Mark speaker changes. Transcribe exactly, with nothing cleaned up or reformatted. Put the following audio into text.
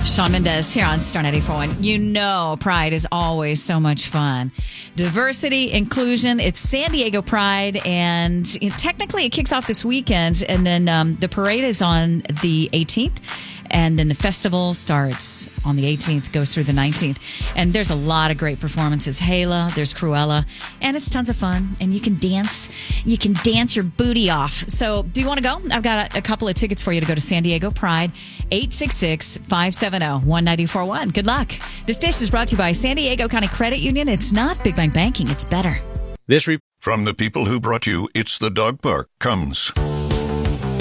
Speaker 1: Shawn Mendes here on Star ninety-four point one. You know Pride is always so much fun. Diversity, inclusion, it's San Diego Pride, and you know, technically it kicks off this weekend, and then um, the parade is on the eighteenth, and then the festival starts on the eighteenth, goes through the nineteenth, and there's a lot of great performances. Hala, there's Cruella, and it's tons of fun, and you can dance. You can dance your booty off. So do you want to go? I've got a, a couple of tickets for you to go to San Diego Pride, eight six six, five seven zero, one nine four one. Good luck. This dish is brought to you by San Diego County Credit Union. It's not Big Bang Banking. It's better.
Speaker 2: This re-
Speaker 3: From the people who brought you It's the Dog Park comes